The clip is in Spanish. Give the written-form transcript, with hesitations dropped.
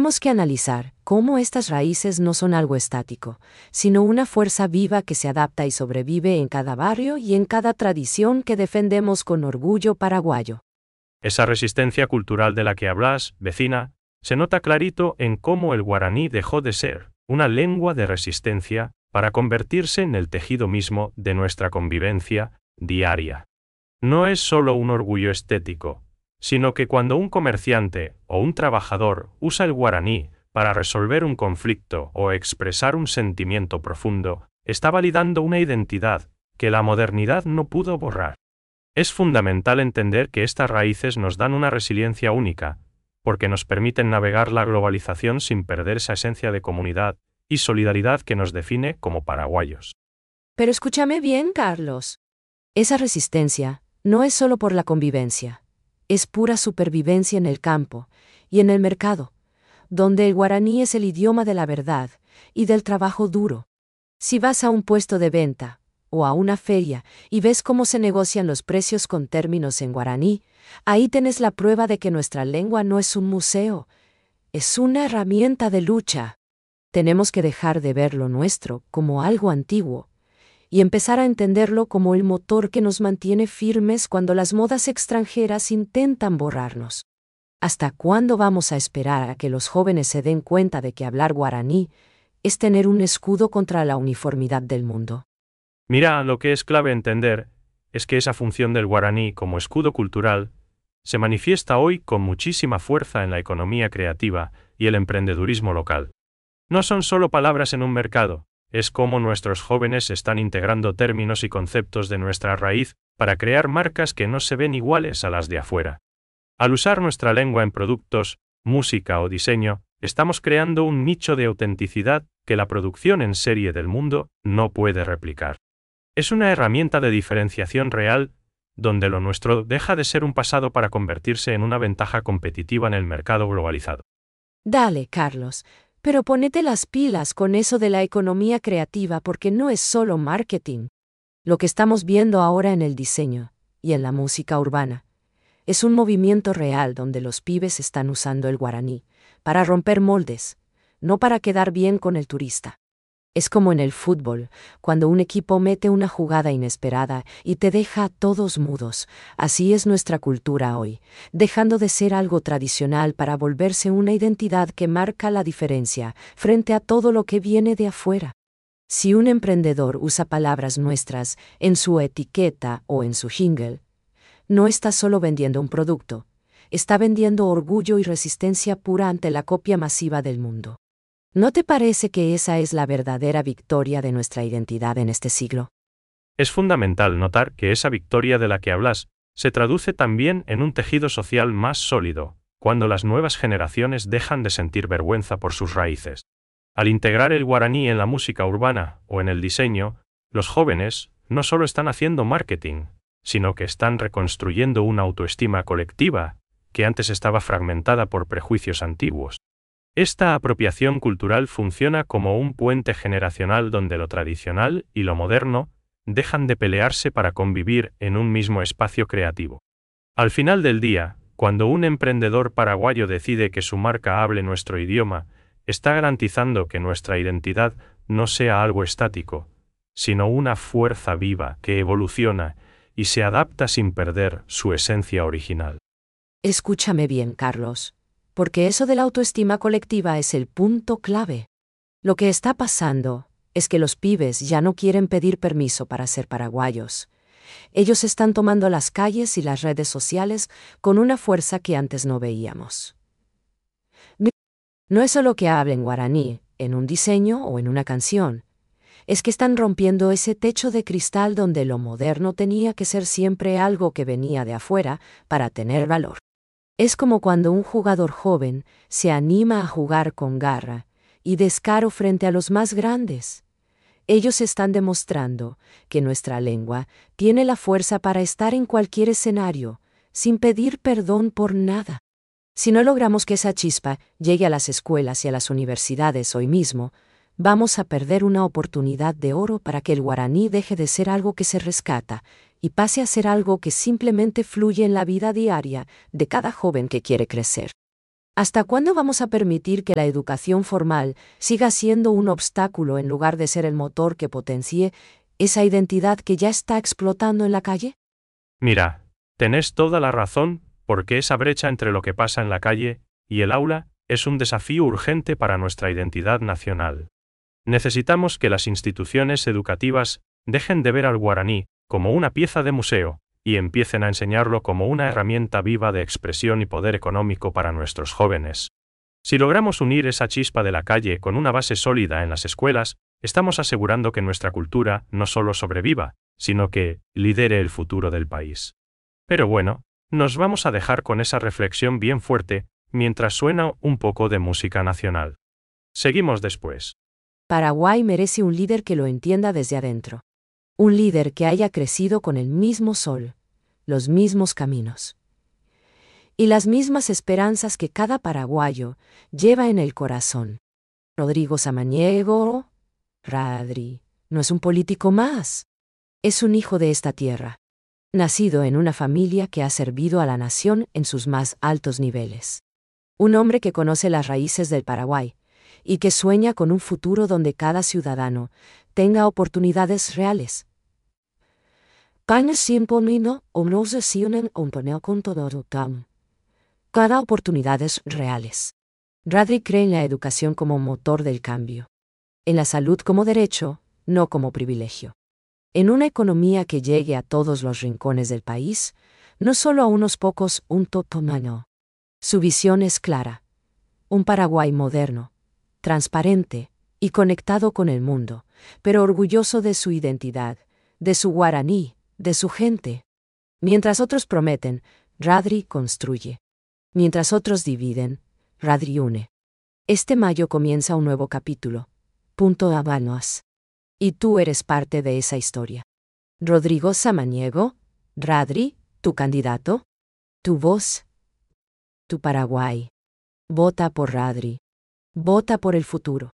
Tenemos que analizar cómo estas raíces no son algo estático, sino una fuerza viva que se adapta y sobrevive en cada barrio y en cada tradición que defendemos con orgullo paraguayo. Esa resistencia cultural de la que hablas, vecina, se nota clarito en cómo el guaraní dejó de ser una lengua de resistencia para convertirse en el tejido mismo de nuestra convivencia diaria. No es solo un orgullo estético, sino que cuando un comerciante o un trabajador usa el guaraní para resolver un conflicto o expresar un sentimiento profundo, está validando una identidad que la modernidad no pudo borrar. Es fundamental entender que estas raíces nos dan una resiliencia única, porque nos permiten navegar la globalización sin perder esa esencia de comunidad y solidaridad que nos define como paraguayos. Pero escúchame bien, Carlos. Esa resistencia no es solo por la convivencia, es pura supervivencia en el campo y en el mercado, donde el guaraní es el idioma de la verdad y del trabajo duro. Si vas a un puesto de venta o a una feria y ves cómo se negocian los precios con términos en guaraní, ahí tenés la prueba de que nuestra lengua no es un museo, es una herramienta de lucha. Tenemos que dejar de ver lo nuestro como algo antiguo y empezar a entenderlo como el motor que nos mantiene firmes cuando las modas extranjeras intentan borrarnos. ¿Hasta cuándo vamos a esperar a que los jóvenes se den cuenta de que hablar guaraní es tener un escudo contra la uniformidad del mundo? Mira, lo que es clave entender es que esa función del guaraní como escudo cultural se manifiesta hoy con muchísima fuerza en la economía creativa y el emprendedurismo local. No son solo palabras en un mercado, es cómo nuestros jóvenes están integrando términos y conceptos de nuestra raíz para crear marcas que no se ven iguales a las de afuera. Al usar nuestra lengua en productos, música o diseño, estamos creando un nicho de autenticidad que la producción en serie del mundo no puede replicar. Es una herramienta de diferenciación real, donde lo nuestro deja de ser un pasado para convertirse en una ventaja competitiva en el mercado globalizado. Dale, Carlos. Pero ponete las pilas con eso de la economía creativa porque no es solo marketing. Lo que estamos viendo ahora en el diseño y en la música urbana es un movimiento real donde los pibes están usando el guaraní para romper moldes, no para quedar bien con el turista. Es como en el fútbol, cuando un equipo mete una jugada inesperada y te deja a todos mudos. Así es nuestra cultura hoy, dejando de ser algo tradicional para volverse una identidad que marca la diferencia frente a todo lo que viene de afuera. Si un emprendedor usa palabras nuestras en su etiqueta o en su jingle, no está solo vendiendo un producto, está vendiendo orgullo y resistencia pura ante la copia masiva del mundo. ¿No te parece que esa es la verdadera victoria de nuestra identidad en este siglo? Es fundamental notar que esa victoria de la que hablas se traduce también en un tejido social más sólido, cuando las nuevas generaciones dejan de sentir vergüenza por sus raíces. Al integrar el guaraní en la música urbana o en el diseño, los jóvenes no solo están haciendo marketing, sino que están reconstruyendo una autoestima colectiva que antes estaba fragmentada por prejuicios antiguos. Esta apropiación cultural funciona como un puente generacional donde lo tradicional y lo moderno dejan de pelearse para convivir en un mismo espacio creativo. Al final del día, cuando un emprendedor paraguayo decide que su marca hable nuestro idioma, está garantizando que nuestra identidad no sea algo estático, sino una fuerza viva que evoluciona y se adapta sin perder su esencia original. Escúchame bien, Carlos, porque eso de la autoestima colectiva es el punto clave. Lo que está pasando es que los pibes ya no quieren pedir permiso para ser paraguayos. Ellos están tomando las calles y las redes sociales con una fuerza que antes no veíamos. No es solo que hablen guaraní, en un diseño o en una canción. Es que están rompiendo ese techo de cristal donde lo moderno tenía que ser siempre algo que venía de afuera para tener valor. Es como cuando un jugador joven se anima a jugar con garra y descaro frente a los más grandes. Ellos están demostrando que nuestra lengua tiene la fuerza para estar en cualquier escenario, sin pedir perdón por nada. Si no logramos que esa chispa llegue a las escuelas y a las universidades hoy mismo, vamos a perder una oportunidad de oro para que el guaraní deje de ser algo que se rescata y pase a ser algo que simplemente fluye en la vida diaria de cada joven que quiere crecer. ¿Hasta cuándo vamos a permitir que la educación formal siga siendo un obstáculo en lugar de ser el motor que potencie esa identidad que ya está explotando en la calle? Mira, tenés toda la razón, porque esa brecha entre lo que pasa en la calle y el aula es un desafío urgente para nuestra identidad nacional. Necesitamos que las instituciones educativas dejen de ver al guaraní como una pieza de museo y empiecen a enseñarlo como una herramienta viva de expresión y poder económico para nuestros jóvenes. Si logramos unir esa chispa de la calle con una base sólida en las escuelas, estamos asegurando que nuestra cultura no solo sobreviva, sino que lidere el futuro del país. Pero bueno, nos vamos a dejar con esa reflexión bien fuerte, mientras suena un poco de música nacional. Seguimos después. Paraguay merece un líder que lo entienda desde adentro. Un líder que haya crecido con el mismo sol, los mismos caminos y las mismas esperanzas que cada paraguayo lleva en el corazón. Rodrigo Samaniego, Radri, no es un político más. Es un hijo de esta tierra, nacido en una familia que ha servido a la nación en sus más altos niveles. Un hombre que conoce las raíces del Paraguay y que sueña con un futuro donde cada ciudadano tenga oportunidades reales. Cada oportunidades reales. Radri cree en la educación como motor del cambio. En la salud como derecho, no como privilegio. En una economía que llegue a todos los rincones del país, no solo a unos pocos, un totomano. Su visión es clara. Un Paraguay moderno, transparente y conectado con el mundo, pero orgulloso de su identidad, de su guaraní, de su gente. Mientras otros prometen, Radri construye. Mientras otros dividen, Radri une. Este mayo comienza un nuevo capítulo. Punto Habanos. Y tú eres parte de esa historia. Rodrigo Samaniego, Radri, tu candidato, tu voz, tu Paraguay. Vota por Radri. Vota por el futuro.